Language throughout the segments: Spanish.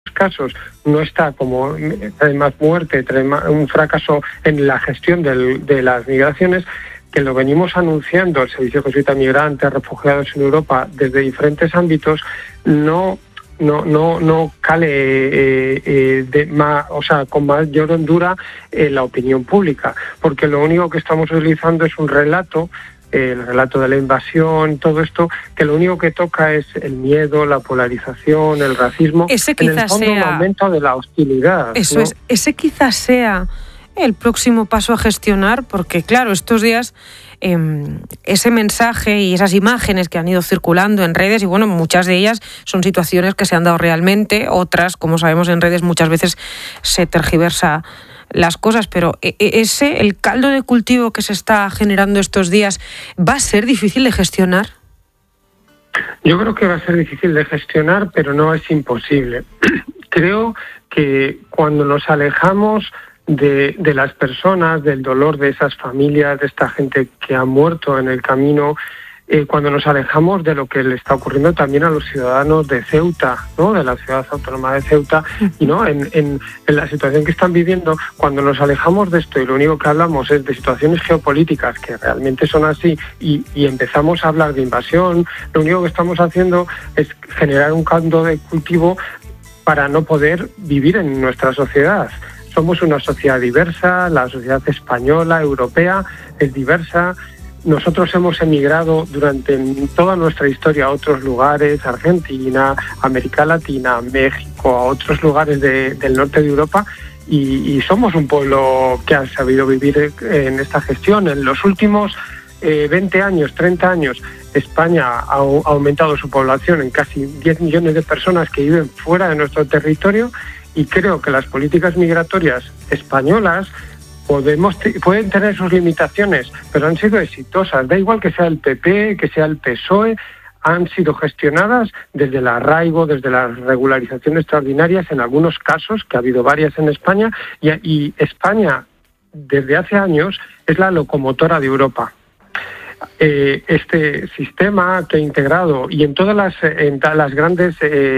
casos no está como trae más muerte, trae un fracaso en la gestión de las migraciones, que lo venimos anunciando el Servicio Jesuita Migrante, refugiados en Europa, desde diferentes ámbitos, no cale con mayor hondura la opinión pública, porque lo único que estamos utilizando es un relato, el relato de la invasión, todo esto, que lo único que toca es el miedo, la polarización, el racismo, ese en el fondo un aumento de la hostilidad. Eso, ¿no? Ese quizás sea el próximo paso a gestionar, porque claro, estos días ese mensaje y esas imágenes que han ido circulando en redes, y bueno, muchas de ellas son situaciones que se han dado realmente, otras, como sabemos en redes, muchas veces se tergiversa las cosas, pero el caldo de cultivo que se está generando estos días, ¿va a ser difícil de gestionar? Yo creo que va a ser difícil de gestionar, pero no es imposible. Creo que cuando nos alejamos de las personas, del dolor de esas familias, de esta gente que ha muerto en el camino, cuando nos alejamos de lo que le está ocurriendo también a los ciudadanos de Ceuta, ¿no?, de la ciudad autónoma de Ceuta, y no en la situación que están viviendo, cuando nos alejamos de esto y lo único que hablamos es de situaciones geopolíticas que realmente son así y empezamos a hablar de invasión, lo único que estamos haciendo es generar un caldo de cultivo para no poder vivir en nuestra sociedad. Somos una sociedad diversa, la sociedad española, europea, es diversa. Nosotros hemos emigrado durante toda nuestra historia a otros lugares, Argentina, América Latina, México, a otros lugares del norte de Europa, y somos un pueblo que ha sabido vivir en esta gestión. En los últimos 20 años, 30 años, España ha aumentado su población en casi 10 millones de personas que viven fuera de nuestro territorio, y creo que las políticas migratorias españolas pueden tener sus limitaciones, pero han sido exitosas. Da igual que sea el PP, que sea el PSOE, han sido gestionadas desde el arraigo, desde la regularización extraordinarias en algunos casos, que ha habido varias en España, y España desde hace años es la locomotora de Europa. Este sistema que ha integrado, y en todas las grandes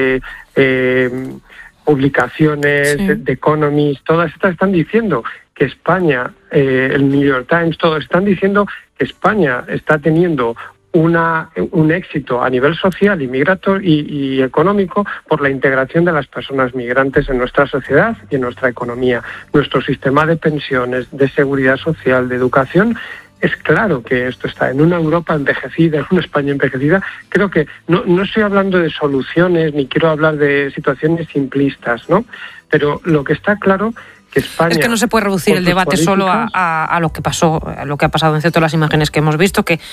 publicaciones, sí, The Economist, todas estas están diciendo que España, el New York Times, todos están diciendo que España está teniendo un éxito a nivel social y migratorio y económico por la integración de las personas migrantes en nuestra sociedad y en nuestra economía. Nuestro sistema de pensiones, de seguridad social, de educación, es claro que esto está en una Europa envejecida, en una España envejecida. Creo que no estoy hablando de soluciones ni quiero hablar de situaciones simplistas, ¿no? Pero lo que está claro que España, es que no se puede reducir el debate solo a lo que pasó, a lo que ha pasado en cierto las imágenes que hemos visto, que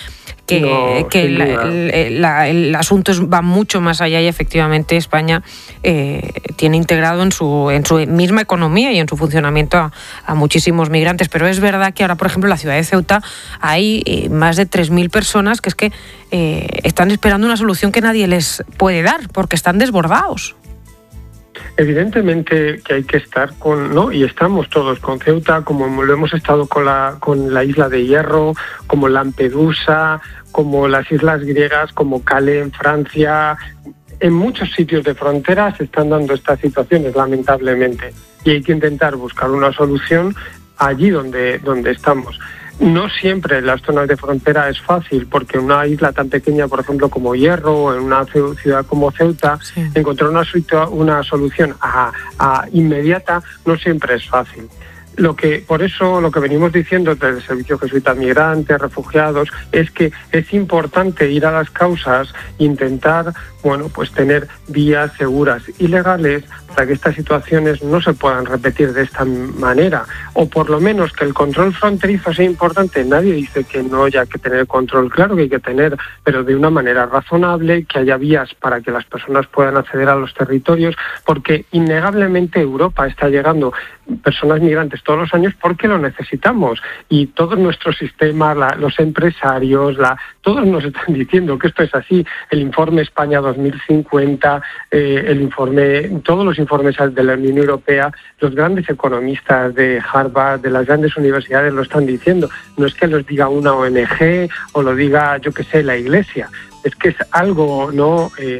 el asunto va mucho más allá, y efectivamente España tiene integrado en su misma economía y en su funcionamiento a muchísimos migrantes. Pero es verdad que ahora, por ejemplo, en la ciudad de Ceuta hay más de 3.000 personas que están esperando una solución que nadie les puede dar porque están desbordados. Evidentemente que hay que estar y estamos todos con Ceuta, como lo hemos estado con la isla de Hierro, como Lampedusa, como las islas griegas, como Calais en Francia. En muchos sitios de frontera se están dando estas situaciones, lamentablemente, y hay que intentar buscar una solución allí donde estamos. No siempre en las zonas de frontera es fácil, porque en una isla tan pequeña, por ejemplo, como Hierro, o en una ciudad como Ceuta, sí, encontrar una solución inmediata no siempre es fácil. Por eso lo que venimos diciendo desde el Servicio Jesuita Migrante, refugiados, es que es importante ir a las causas e intentar, tener vías seguras y legales para que estas situaciones no se puedan repetir de esta manera, o por lo menos que el control fronterizo sea importante. Nadie dice que no haya que tener control, claro que hay que tener, pero de una manera razonable, que haya vías para que las personas puedan acceder a los territorios, porque innegablemente Europa está llegando personas migrantes todos los años porque lo necesitamos, y todos nuestros sistemas, los empresarios, todos nos están diciendo que esto es así. El informe España 2050, todos los informes de la Unión Europea, los grandes economistas de Harvard, de las grandes universidades lo están diciendo. No es que los diga una ONG o lo diga, la Iglesia, es que es algo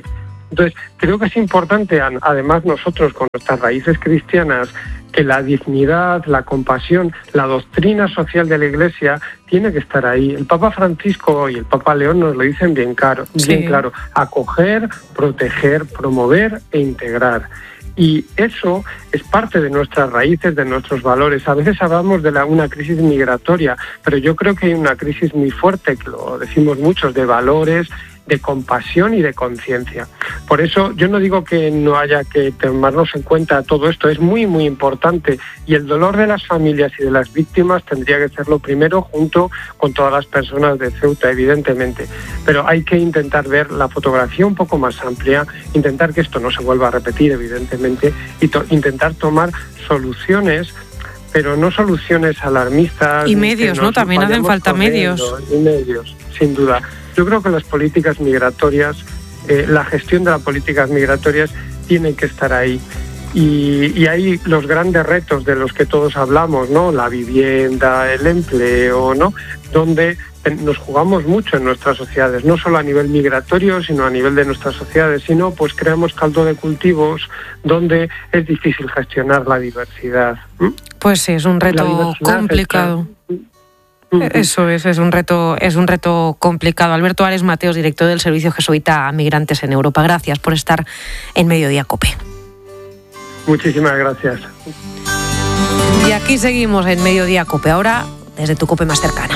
Entonces, creo que es importante, además nosotros con nuestras raíces cristianas, que la dignidad, la compasión, la doctrina social de la Iglesia tiene que estar ahí. El Papa Francisco y el Papa León nos lo dicen bien claro, acoger, proteger, promover e integrar. Y eso es parte de nuestras raíces, de nuestros valores. A veces hablamos de una crisis migratoria, pero yo creo que hay una crisis muy fuerte, que lo decimos muchos, de valores, de compasión y de conciencia. Por eso yo no digo que no haya que tomarnos en cuenta todo esto, es muy, muy importante, y el dolor de las familias y de las víctimas tendría que ser lo primero, junto con todas las personas de Ceuta, evidentemente. Pero hay que intentar ver la fotografía un poco más amplia, intentar que esto no se vuelva a repetir, evidentemente, y intentar tomar soluciones, pero no soluciones alarmistas. Y medios, ¿no? También hacen falta medios. Y medios, sin duda. Yo creo que las políticas migratorias, la gestión de las políticas migratorias tiene que estar ahí. Y hay los grandes retos de los que todos hablamos, ¿no? La vivienda, el empleo, ¿no? Donde nos jugamos mucho en nuestras sociedades, no solo a nivel migratorio, sino a nivel de nuestras sociedades, sino pues creamos caldo de cultivos donde es difícil gestionar la diversidad. Pues sí, es un reto complicado. Eso es un reto complicado. Alberto Ares Mateos, director del Servicio Jesuita a Migrantes en Europa. Gracias por estar en Mediodía COPE. Muchísimas gracias. Y aquí seguimos en Mediodía COPE, ahora desde tu COPE más cercana.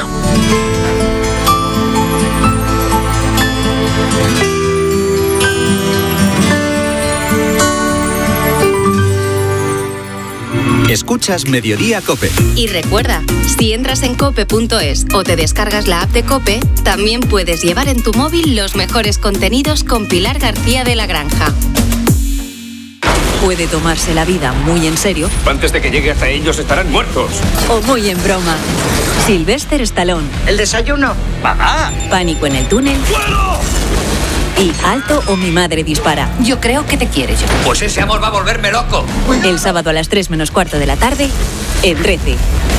Escuchas Mediodía COPE. Y recuerda, si entras en cope.es o te descargas la app de COPE, también puedes llevar en tu móvil los mejores contenidos con Pilar García de la Granja. Puede tomarse la vida muy en serio. Antes de que llegue hasta ellos estarán muertos. O muy en broma. Sylvester Stallone. ¿El desayuno? ¡Mamá! Pánico en el túnel. ¡Fuego! Y Alto o mi madre dispara. Yo creo que te quiere yo. Pues ese amor va a volverme loco. El sábado a las 3 menos cuarto de la tarde, en 13.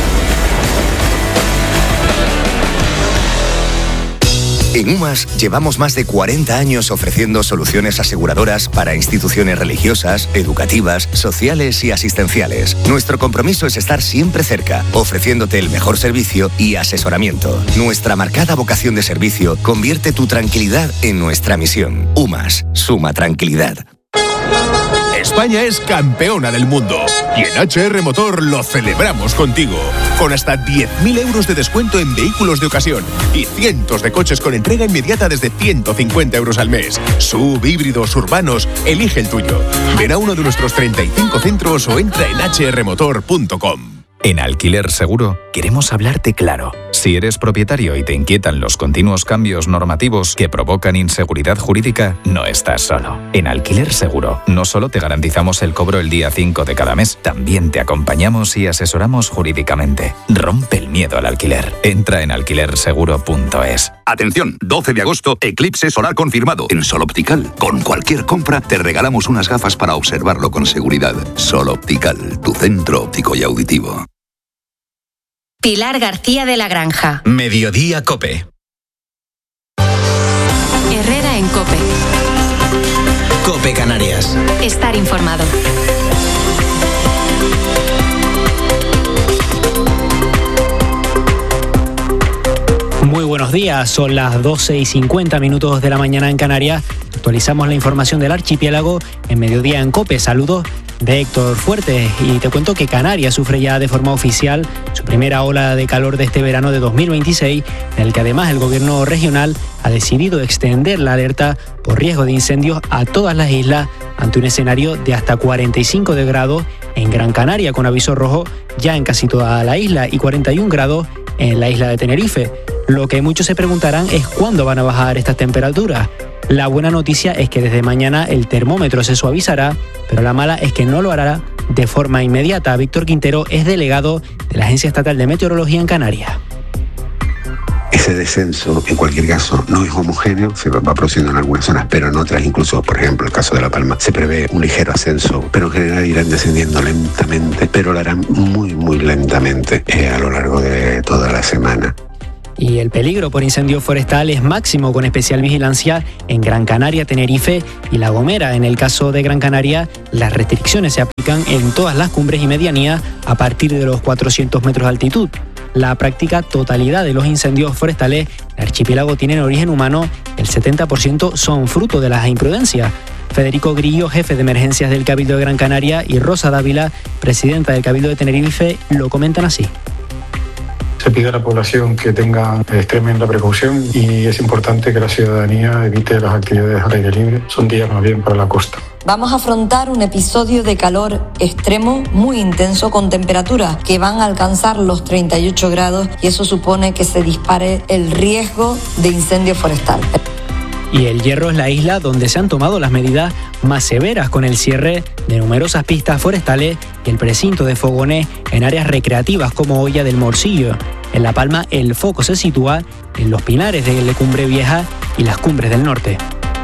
En UMAS llevamos más de 40 años ofreciendo soluciones aseguradoras para instituciones religiosas, educativas, sociales y asistenciales. Nuestro compromiso es estar siempre cerca, ofreciéndote el mejor servicio y asesoramiento. Nuestra marcada vocación de servicio convierte tu tranquilidad en nuestra misión. UMAS, suma tranquilidad. España es campeona del mundo y en HR Motor lo celebramos contigo. Con hasta 10.000 euros de descuento en vehículos de ocasión y cientos de coches con entrega inmediata desde 150 euros al mes. SUV, híbridos, urbanos, elige el tuyo. Ven a uno de nuestros 35 centros o entra en hrmotor.com. En Alquiler Seguro queremos hablarte claro. Si eres propietario y te inquietan los continuos cambios normativos que provocan inseguridad jurídica, no estás solo. En Alquiler Seguro no solo te garantizamos el cobro el día 5 de cada mes, también te acompañamos y asesoramos jurídicamente. Rompe el miedo al alquiler. Entra en alquilerseguro.es. Atención, 12 de agosto, eclipse solar confirmado en Sol Optical. Con cualquier compra te regalamos unas gafas para observarlo con seguridad. Sol Optical, tu centro óptico y auditivo. Pilar García de la Granja. Mediodía COPE. Herrera en COPE. COPE Canarias. Estar informado. Muy buenos días, son las 12:50 de la mañana en Canarias. Actualizamos la información del archipiélago en Mediodía en COPE. Saludos de Héctor Fuertes y te cuento que Canarias sufre ya de forma oficial su primera ola de calor de este verano de 2026, en el que además el gobierno regional ha decidido extender la alerta por riesgo de incendios a todas las islas ante un escenario de hasta 45 grados en Gran Canaria, con aviso rojo ya en casi toda la isla y 41 grados en la isla de Tenerife. Lo que muchos se preguntarán es cuándo van a bajar estas temperaturas. La buena noticia es que desde mañana el termómetro se suavizará, pero la mala es que no lo hará de forma inmediata. Víctor Quintero es delegado de la Agencia Estatal de Meteorología en Canarias. Ese descenso, en cualquier caso, no es homogéneo, se va produciendo en algunas zonas, pero en otras, incluso, por ejemplo, el caso de La Palma, se prevé un ligero ascenso, pero en general irán descendiendo lentamente, pero lo harán muy, muy lentamente a lo largo de toda la semana. Y el peligro por incendio forestal es máximo, con especial vigilancia en Gran Canaria, Tenerife y La Gomera. En el caso de Gran Canaria, las restricciones se aplican en todas las cumbres y medianías a partir de los 400 metros de altitud. La práctica totalidad de los incendios forestales en el archipiélago tienen origen humano, el 70% son fruto de las imprudencias. Federico Grillo, jefe de emergencias del Cabildo de Gran Canaria, y Rosa Dávila, presidenta del Cabildo de Tenerife, lo comentan así. Se pide a la población que tenga tremenda precaución y es importante que la ciudadanía evite las actividades al aire libre. Son días más bien para la costa. Vamos a afrontar un episodio de calor extremo muy intenso con temperaturas que van a alcanzar los 38 grados y eso supone que se dispare el riesgo de incendio forestal. Y El Hierro es la isla donde se han tomado las medidas más severas, con el cierre de numerosas pistas forestales y el precinto de fogones en áreas recreativas como Olla del Morcillo. En La Palma el foco se sitúa en los pinares de la Cumbre Vieja y las cumbres del norte.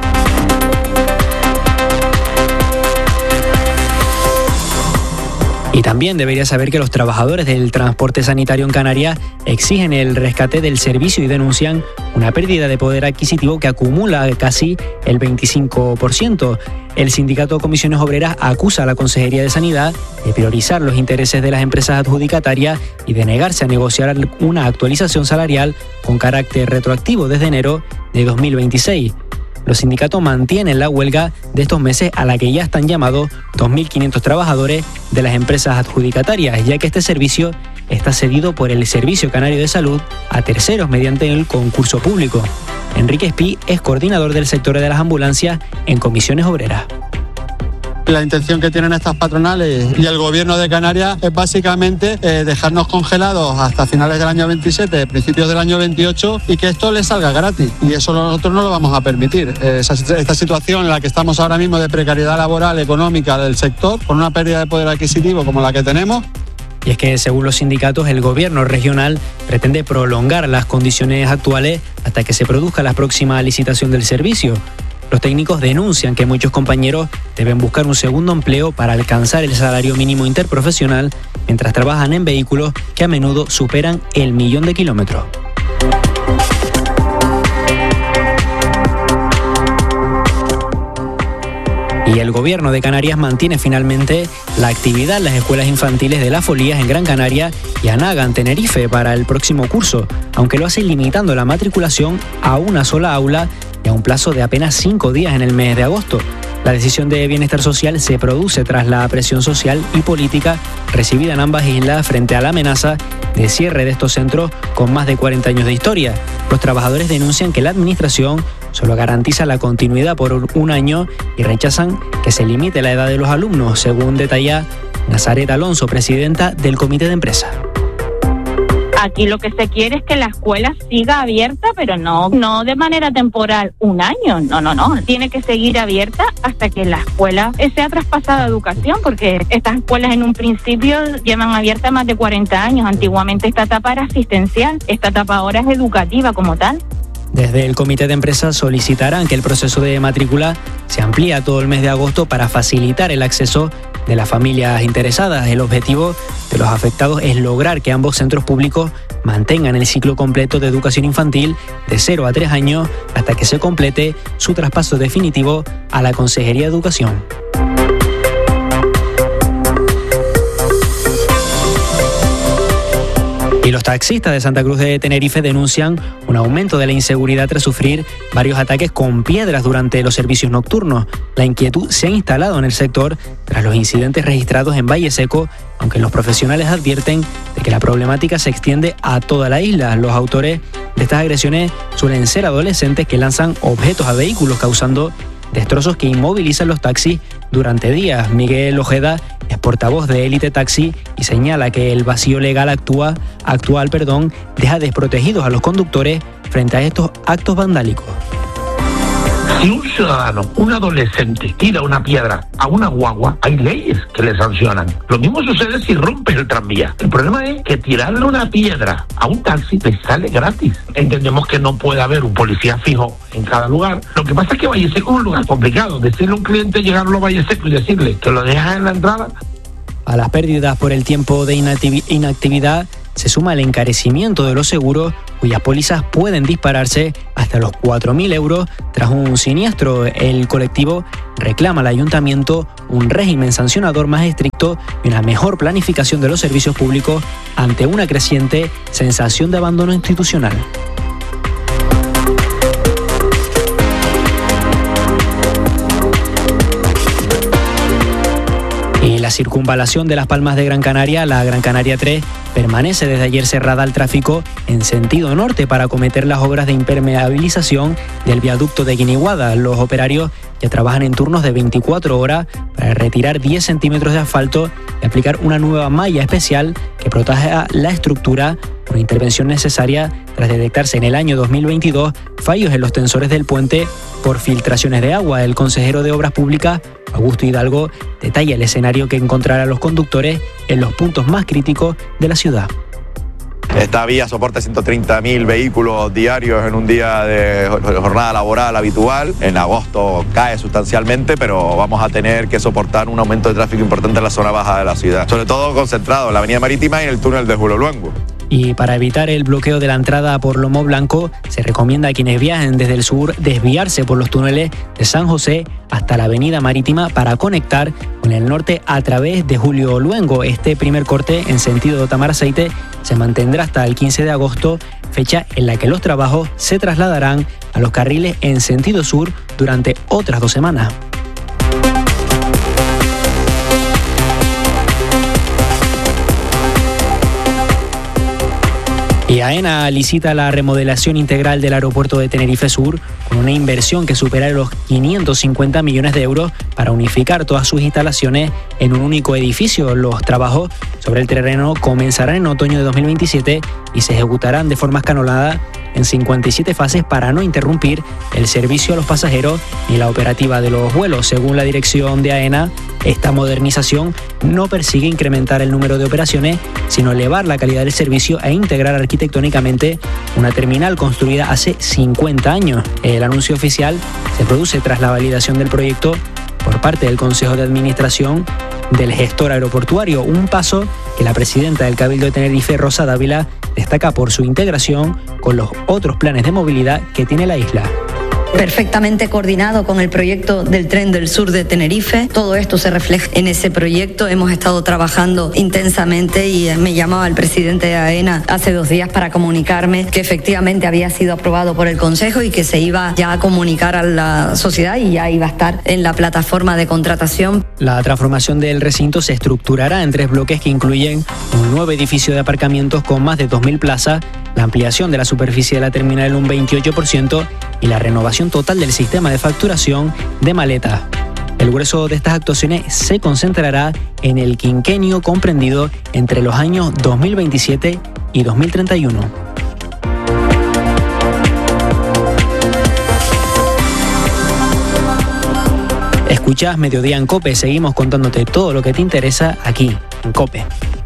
Y también debería saber que los trabajadores del transporte sanitario en Canarias exigen el rescate del servicio y denuncian una pérdida de poder adquisitivo que acumula casi el 25%. El sindicato Comisiones Obreras acusa a la Consejería de Sanidad de priorizar los intereses de las empresas adjudicatarias y de negarse a negociar una actualización salarial con carácter retroactivo desde enero de 2026. Los sindicatos mantienen la huelga de estos meses, a la que ya están llamados 2.500 trabajadores de las empresas adjudicatarias, ya que este servicio está cedido por el Servicio Canario de Salud a terceros mediante el concurso público. Enrique Espí es coordinador del sector de las ambulancias en Comisiones Obreras. La intención que tienen estas patronales y el gobierno de Canarias es básicamente dejarnos congelados hasta finales del año 27, principios del año 28, y que esto les salga gratis. Y eso nosotros no lo vamos a permitir. Esta situación en la que estamos ahora mismo de precariedad laboral, económica del sector, con una pérdida de poder adquisitivo como la que tenemos. Y es que, según los sindicatos, el gobierno regional pretende prolongar las condiciones actuales hasta que se produzca la próxima licitación del servicio. Los técnicos denuncian que muchos compañeros deben buscar un segundo empleo para alcanzar el salario mínimo interprofesional mientras trabajan en vehículos que a menudo superan el 1.000.000 de kilómetros. Y el gobierno de Canarias mantiene finalmente la actividad en las escuelas infantiles de Las Folías en Gran Canaria y Anaga en Tenerife para el próximo curso, aunque lo hace limitando la matriculación a una sola aula y a un plazo de apenas 5 días en el mes de agosto. La decisión de Bienestar Social se produce tras la presión social y política recibida en ambas islas frente a la amenaza de cierre de estos centros con más de 40 años de historia. Los trabajadores denuncian que la administración solo garantiza la continuidad por un año y rechazan que se limite la edad de los alumnos, según detalla Nazaret Alonso, presidenta del comité de empresa. Aquí lo que se quiere es que la escuela siga abierta, pero no de manera temporal, un año, no. Tiene que seguir abierta hasta que la escuela sea traspasada a educación, porque estas escuelas en un principio llevan abierta más de 40 años. Antiguamente esta etapa era asistencial, esta etapa ahora es educativa como tal. Desde el comité de empresa solicitarán que el proceso de matrícula se amplíe a todo el mes de agosto para facilitar el acceso de las familias interesadas. El objetivo de los afectados es lograr que ambos centros públicos mantengan el ciclo completo de educación infantil de 0 a 3 años hasta que se complete su traspaso definitivo a la Consejería de Educación. Y los taxistas de Santa Cruz de Tenerife denuncian un aumento de la inseguridad tras sufrir varios ataques con piedras durante los servicios nocturnos. La inquietud se ha instalado en el sector tras los incidentes registrados en Valle Seco, aunque los profesionales advierten de que la problemática se extiende a toda la isla. Los autores de estas agresiones suelen ser adolescentes que lanzan objetos a vehículos, causando destrozos que inmovilizan los taxis durante días. Miguel Ojeda es portavoz de Élite Taxi y señala que el vacío legal actual deja desprotegidos a los conductores frente a estos actos vandálicos. Si un ciudadano, un adolescente, tira una piedra a una guagua, hay leyes que le sancionan. Lo mismo sucede si rompes el tranvía. El problema es que tirarle una piedra a un taxi te sale gratis. Entendemos que no puede haber un policía fijo en cada lugar. Lo que pasa es que Valle Seco es un lugar complicado. Decirle a un cliente llegarlo a Valle Seco y decirle que lo dejas en la entrada. A las pérdidas por el tiempo de inactividad se suma el encarecimiento de los seguros, cuyas pólizas pueden dispararse hasta los 4.000 euros tras un siniestro. El colectivo reclama al ayuntamiento un régimen sancionador más estricto y una mejor planificación de los servicios públicos ante una creciente sensación de abandono institucional. Y la circunvalación de Las Palmas de Gran Canaria, la Gran Canaria 3, permanece desde ayer cerrada al tráfico en sentido norte para acometer las obras de impermeabilización del viaducto de Guiniguada. Los operarios ya trabajan en turnos de 24 horas para retirar 10 centímetros de asfalto y aplicar una nueva malla especial que proteja la estructura, una intervención necesaria tras detectarse en el año 2022 fallos en los tensores del puente por filtraciones de agua. El consejero de Obras Públicas, Augusto Hidalgo, detalla el escenario que encontrarán los conductores en los puntos más críticos de la ciudad. Esta vía soporta 130.000 vehículos diarios en un día de jornada laboral habitual. En agosto cae sustancialmente, pero vamos a tener que soportar un aumento de tráfico importante en la zona baja de la ciudad, sobre todo concentrado en la avenida Marítima y en el túnel de Julio Luengo. Y para evitar el bloqueo de la entrada por Lomo Blanco, se recomienda a quienes viajen desde el sur desviarse por los túneles de San José hasta la avenida Marítima para conectar con el norte a través de Julio Luengo. Este primer corte en sentido de Otamar-Aceite se mantendrá hasta el 15 de agosto, fecha en la que los trabajos se trasladarán a los carriles en sentido sur durante otras 2 semanas. Y AENA licita la remodelación integral del aeropuerto de Tenerife Sur con una inversión que supera los 550 millones de euros para unificar todas sus instalaciones en un único edificio. Los trabajos sobre el terreno comenzarán en otoño de 2027 y se ejecutarán de forma escalonada en 57 fases para no interrumpir el servicio a los pasajeros ni la operativa de los vuelos. Según la dirección de AENA, esta modernización no persigue incrementar el número de operaciones, sino elevar la calidad del servicio e integrar arquitectónicamente una terminal construida hace 50 años. El anuncio oficial se produce tras la validación del proyecto por parte del Consejo de Administración del gestor aeroportuario, un paso que la presidenta del Cabildo de Tenerife, Rosa Dávila, destaca por su integración con los otros planes de movilidad que tiene la isla. Perfectamente coordinado con el proyecto del Tren del Sur de Tenerife. Todo esto se refleja en ese proyecto. Hemos estado trabajando intensamente y me llamaba el presidente de AENA hace 2 días para comunicarme que efectivamente había sido aprobado por el Consejo y que se iba ya a comunicar a la sociedad y ya iba a estar en la plataforma de contratación. La transformación del recinto se estructurará en 3 bloques que incluyen un nuevo edificio de aparcamientos con más de 2.000 plazas, la ampliación de la superficie de la terminal en un 28% y la renovación total del sistema de facturación de maletas. El grueso de estas actuaciones se concentrará en el quinquenio comprendido entre los años 2027 y 2031. Escuchás Mediodía en COPE, seguimos contándote todo lo que te interesa aquí en COPE.